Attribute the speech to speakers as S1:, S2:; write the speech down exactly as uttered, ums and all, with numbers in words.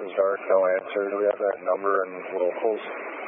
S1: Dark, no answer. Do we have that number and locals?